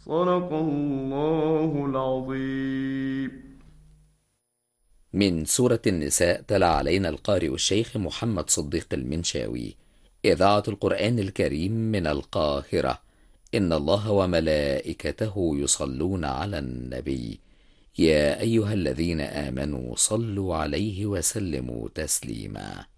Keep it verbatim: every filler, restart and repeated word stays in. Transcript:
صدق الله العظيم. من سورة النساء تلا علينا القارئ الشيخ محمد صديق المنشاوي. إذاعة القرآن الكريم من القاهرة. إن الله وملائكته يصلون على النبي. يا أيها الذين آمنوا صلوا عليه وسلموا تسليما.